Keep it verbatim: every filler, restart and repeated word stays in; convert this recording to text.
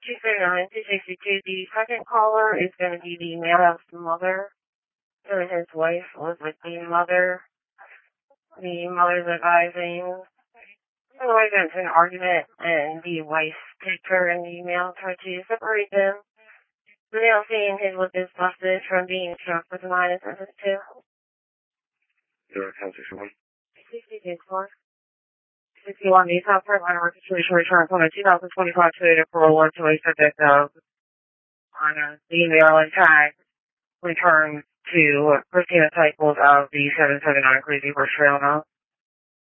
two thirty-nine, two sixty-two. The second caller is going to be the male's mother. And his wife was with the mother. The mother's advising. Otherwise, got into an argument, and the wife kicked her, and the male tried to separate them. The male saying his lip is busted from being struck with a minus emphasis two. zero ten sixty-one. sixty-two, four. sixty-one, the South Carolina registration return from a two thousand twenty-five Toyota Corolla to a subject of on a the Maryland tag return to Christina Cycles of the seven seventy-nine Crazy Horse Trail now.